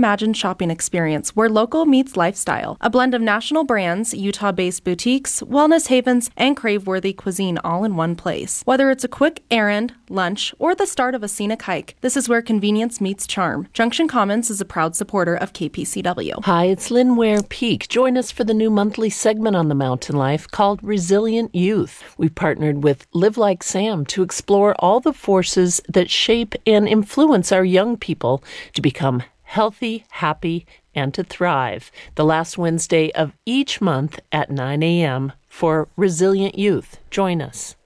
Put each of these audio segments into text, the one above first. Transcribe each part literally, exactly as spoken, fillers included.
reimagined shopping experience where local meets lifestyle. A blend of national brands, Utah-based boutiques, wellness havens, and crave-worthy cuisine all in one place. Whether it's a quick errand, lunch, or the start of a scenic hike, this is where convenience meets charm. Junction Commons is a proud supporter of K P C W. Hi, it's Lynn Ware Peak. Join us for the new monthly segment on the Mountain Life called Resilient Youth. We've partnered with Live Like Sam to explore all the forces that shape and influence our young people to become healthy, happy, and to thrive. The last Wednesday of each month at nine a.m. for Resilient Youth. Join us.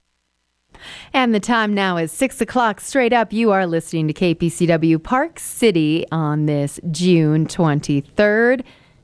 And the time now is six o'clock straight up. You are listening to K P C W Park City on this June twenty-third.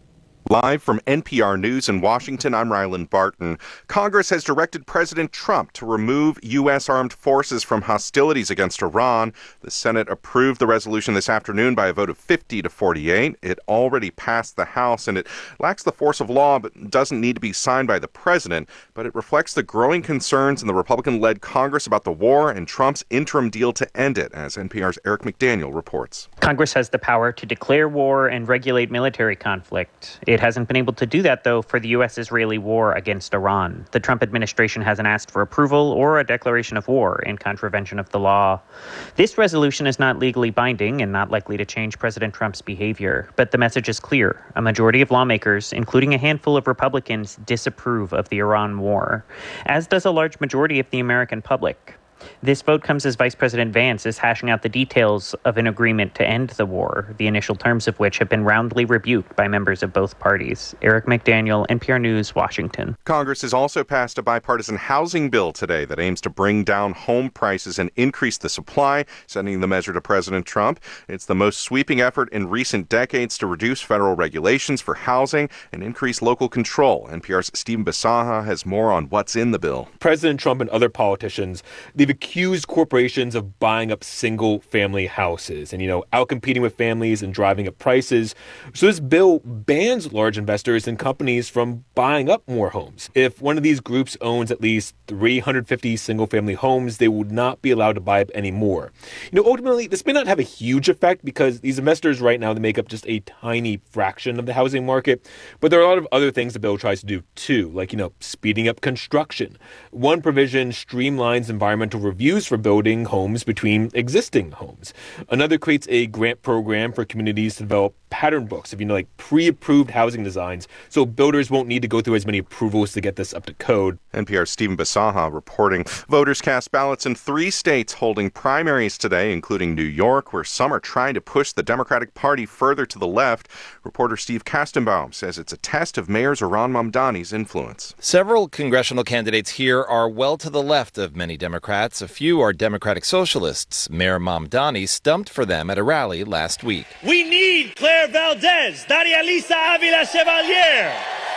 Live from N P R News in Washington, I'm Ryland Barton. Congress has directed President Trump to remove U S armed forces from hostilities against Iran. The Senate approved the resolution this afternoon by a vote of fifty to forty-eight. It already passed the House, and it lacks the force of law, but doesn't need to be signed by the president. But it reflects the growing concerns in the Republican-led Congress about the war and Trump's interim deal to end it, as N P R's Eric McDaniel reports. Congress has the power to declare war and regulate military conflict. It hasn't been able to do that, though, for the U S-Israeli war against Iran. The Trump administration hasn't asked for approval or a declaration of war in contravention of the law. This resolution is not legally binding and not likely to change President Trump's behavior, but the message is clear. A majority of lawmakers, including a handful of Republicans, disapprove of the Iran war, as does a large majority of the American public. This vote comes as Vice President Vance is hashing out the details of an agreement to end the war, the initial terms of which have been roundly rebuked by members of both parties. Eric McDaniel, N P R News, Washington. Congress has also passed a bipartisan housing bill today that aims to bring down home prices and increase the supply, sending the measure to President Trump. It's the most sweeping effort in recent decades to reduce federal regulations for housing and increase local control. N P R's Stephen Bisaha has more on what's in the bill. President Trump and other politicians, they've accused corporations of buying up single-family houses and, you know, outcompeting with families and driving up prices. So this bill bans large investors and companies from buying up more homes. If one of these groups owns at least three hundred fifty single-family homes, they would not be allowed to buy up any more. You know, ultimately, this may not have a huge effect because these investors right now, they make up just a tiny fraction of the housing market. But there are a lot of other things the bill tries to do, too, like, you know, speeding up construction. One provision streamlines environmental reviews for building homes between existing homes. Another creates a grant program for communities to develop pattern books of, you know, like pre-approved housing designs, so builders won't need to go through as many approvals to get this up to code. N P R's Stephen Bisaha reporting. Voters cast ballots in three states holding primaries today, including New York, where some are trying to push the Democratic Party further to the left. Reporter Steve Kastenbaum says it's a test of Mayor Zohran Mamdani's influence. Several congressional candidates here are well to the left of many Democrats. A few are Democratic socialists. Mayor Mamdani stumped for them at a rally last week. We need Claire Valdez, Daria Lisa Avila Chevalier,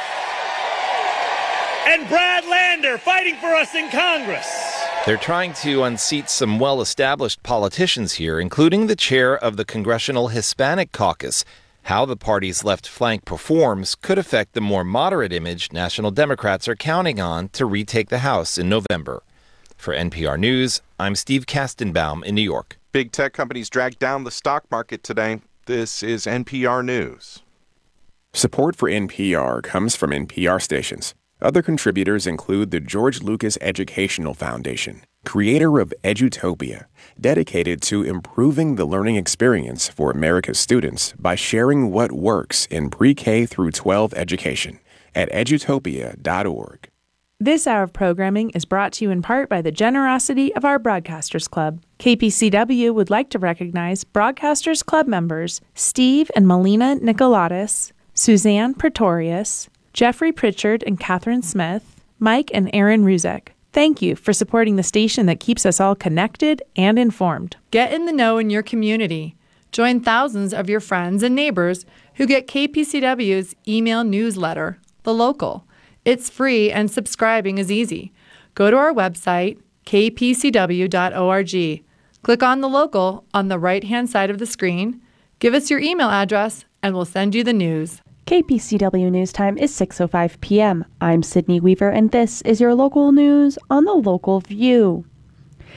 and Brad Lander fighting for us in Congress. They're trying to unseat some well-established politicians here, including the chair of the Congressional Hispanic Caucus. How the party's left flank performs could affect the more moderate image National Democrats are counting on to retake the House in November. For N P R News, I'm Steve Kastenbaum in New York. Big tech companies dragged down the stock market today. This is N P R News. Support for N P R comes from N P R stations. Other contributors include the George Lucas Educational Foundation, creator of Edutopia, dedicated to improving the learning experience for America's students by sharing what works in pre-K through twelve education at edutopia dot org. This hour of programming is brought to you in part by the generosity of our Broadcasters Club. K P C W would like to recognize Broadcasters Club members Steve and Melina Nicolatis, Suzanne Pretorius, Jeffrey Pritchard and Catherine Smith, Mike and Aaron Ruzek. Thank you for supporting the station that keeps us all connected and informed. Get in the know in your community. Join thousands of your friends and neighbors who get K P C W's email newsletter, The Local. It's free and subscribing is easy. Go to our website, k p c w dot org. Click on The Local on the right-hand side of the screen. Give us your email address, and we'll send you the news. K P C W News Time is six oh five p.m. I'm Sydney Weaver, and this is your local news on the Local View.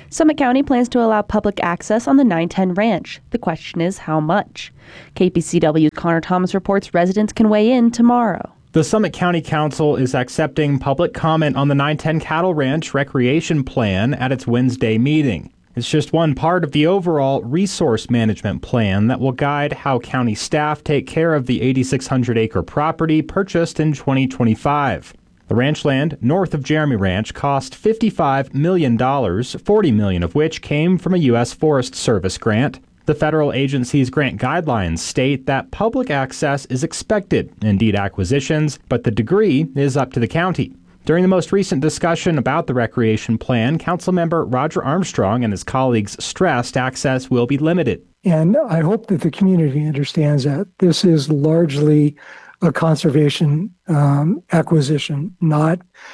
Summit County plans to allow public access on the nine ten ranch. The question is how much? K P C W's Connor Thomas reports residents can weigh in tomorrow. The Summit County Council is accepting public comment on the nine ten Cattle Ranch recreation plan at its Wednesday meeting. It's just one part of the overall resource management plan that will guide how county staff take care of the eighty-six hundred acre property purchased in twenty twenty-five. The ranch land north of Jeremy Ranch cost fifty-five million dollars, forty million dollars of which came from a U S Forest Service grant. The federal agency's grant guidelines state that public access is expected in deed acquisitions, but the degree is up to the county. During the most recent discussion about the recreation plan, Councilmember Roger Armstrong and his colleagues stressed access will be limited. And I hope that the community understands that this is largely a conservation um, acquisition, not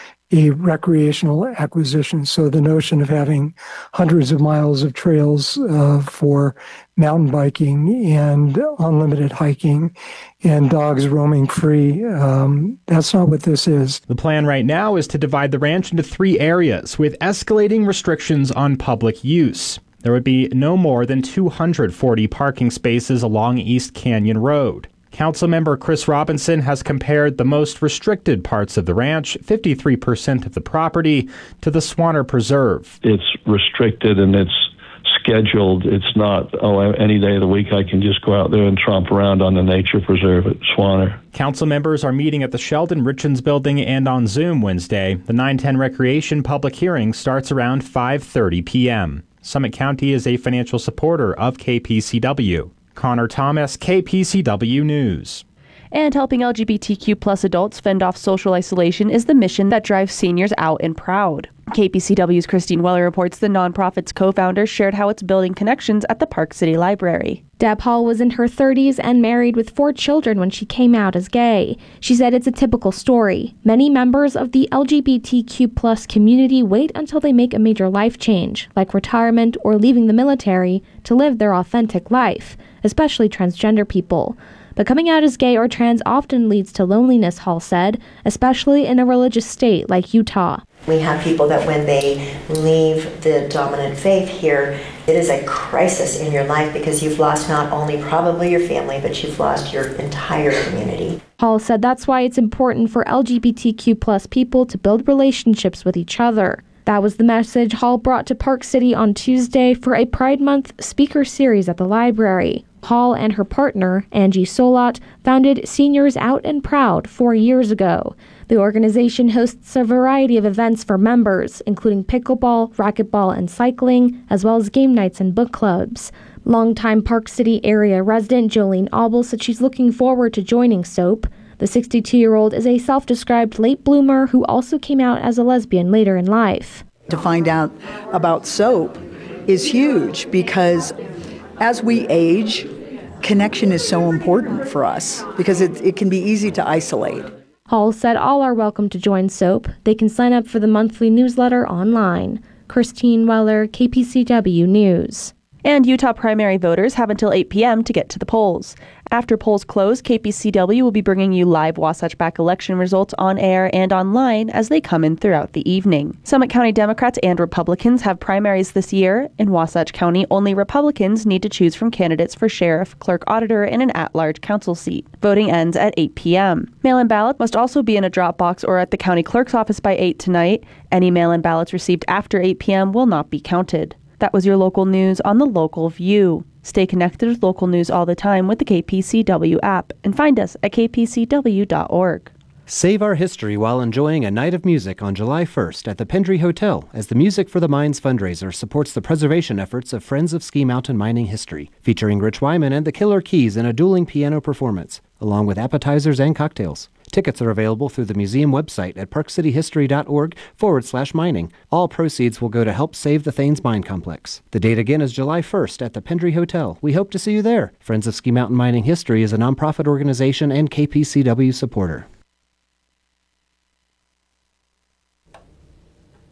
a recreational acquisition. So the notion of having hundreds of miles of trails uh, for mountain biking and unlimited hiking and dogs roaming free, um, that's not what this is. The plan right now is to divide the ranch into three areas with escalating restrictions on public use. There would be no more than two hundred forty parking spaces along East Canyon Road. Councilmember Chris Robinson has compared the most restricted parts of the ranch, fifty-three percent of the property, to the Swanner Preserve. It's restricted and it's scheduled. It's not, oh, any day of the week I can just go out there and tromp around on the nature preserve at Swanner. Council members are meeting at the Sheldon Richens Building and on Zoom Wednesday. The nine ten Recreation public hearing starts around five thirty p.m. Summit County is a financial supporter of K P C W. Connor Thomas, K P C W News. And helping L G B T Q plus adults fend off social isolation is the mission that drives seniors out and proud. K P C W's Christine Weller reports the nonprofit's co-founder shared how it's building connections at the Park City Library. Deb Hall was in her thirties and married with four children when she came out as gay. She said it's a typical story. Many members of the L G B T Q plus community wait until they make a major life change, like retirement or leaving the military, to live their authentic life, especially transgender people. But coming out as gay or trans often leads to loneliness, Hall said, especially in a religious state like Utah. We have people that when they leave the dominant faith here, it is a crisis in your life because you've lost not only probably your family, but you've lost your entire community. Hall said that's why it's important for L G B T Q plus people to build relationships with each other. That was the message Hall brought to Park City on Tuesday for a Pride Month speaker series at the library. Hall and her partner, Angie Solat, founded Seniors Out and Proud four years ago. The organization hosts a variety of events for members, including pickleball, racquetball, and cycling, as well as game nights and book clubs. Longtime Park City area resident Jolene Auble said she's looking forward to joining SOAP. The sixty-two-year-old is a self-described late bloomer who also came out as a lesbian later in life. To find out about SOAP is huge because as we age, connection is so important for us because it, it can be easy to isolate. Hall said all are welcome to join SOAP. They can sign up for the monthly newsletter online. Christine Weller, K P C W News. And Utah primary voters have until eight p.m. to get to the polls. After polls close, K P C W will be bringing you live Wasatch Back election results on air and online as they come in throughout the evening. Summit County Democrats and Republicans have primaries this year. In Wasatch County, only Republicans need to choose from candidates for sheriff, clerk auditor, and an at-large council seat. Voting ends at eight p.m. Mail-in ballot must also be in a drop box or at the county clerk's office by eight tonight. Any mail-in ballots received after eight p.m. will not be counted. That was your local news on the Local View. Stay connected with local news all the time with the K P C W app and find us at k p c w dot org. Save our history while enjoying a night of music on July first at the Pendry Hotel as the Music for the Mines fundraiser supports the preservation efforts of Friends of Ski Mountain Mining History, featuring Rich Wyman and the Killer Keys in a dueling piano performance, along with appetizers and cocktails. Tickets are available through the museum website at parkcityhistory.org forward slash mining. All proceeds will go to help save the Thanes Mine Complex. The date again is July first at the Pendry Hotel. We hope to see you there. Friends of Ski Mountain Mining History is a nonprofit organization and K P C W supporter. And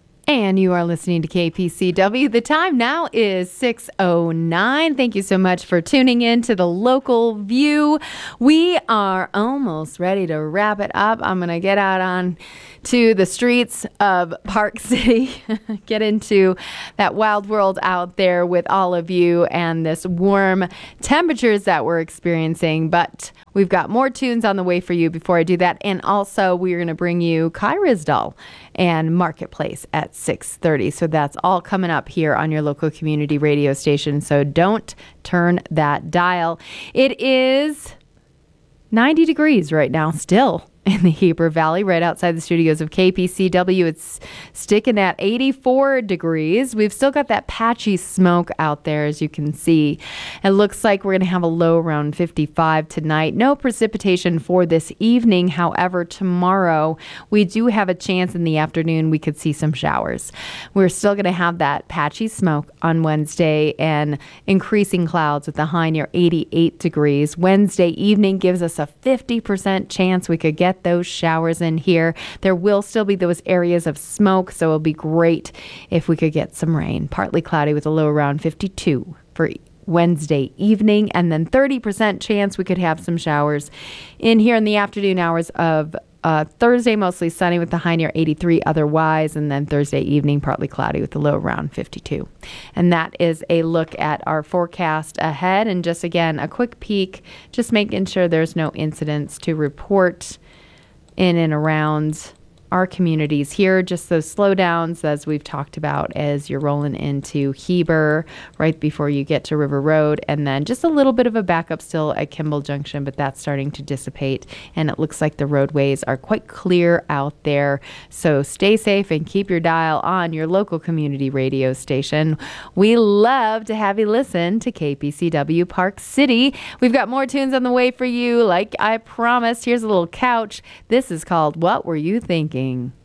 and you are listening to K P C W. The time now is six oh nine. Thank you so much for tuning in to the Local View. We are almost ready to wrap it up. I'm going to get out on to the streets of Park City, get into that wild world out there with all of you and this warm temperatures that we're experiencing. But we've got more tunes on the way for you before I do that. And also, we're going to bring you Kai Ryssdal and Marketplace at six thirty. So that's all coming up here on your local community radio station. So don't turn that dial. It is ninety degrees right now still in the Heber Valley, right outside the studios of K P C W. It's sticking at eighty-four degrees. We've still got that patchy smoke out there, as you can see. It looks like we're going to have a low around fifty-five tonight. No precipitation for this evening. However, tomorrow we do have a chance in the afternoon we could see some showers. We're still going to have that patchy smoke on Wednesday and increasing clouds with the high near eighty-eight degrees. Wednesday evening gives us a fifty percent chance we could get those showers in here. There will still be those areas of smoke, so it'll be great if we could get some rain. Partly cloudy with a low around fifty-two for Wednesday evening, and then thirty percent chance we could have some showers in here in the afternoon hours of uh, Thursday, mostly sunny with the high near eighty-three otherwise, and then Thursday evening, partly cloudy with the low around fifty-two. And that is a look at our forecast ahead, and just again, a quick peek, just making sure there's no incidents to report in and around our communities here. Just those slowdowns, as we've talked about, as you're rolling into Heber right before you get to River Road, and then just a little bit of a backup still at Kimball Junction, but that's starting to dissipate, and it looks like the roadways are quite clear out there. So stay safe and keep your dial on your local community radio station. We love to have you listen to K P C W Park City. We've got more tunes on the way for you, like I promised. Here's a little couch. This is called What Were You Thinking?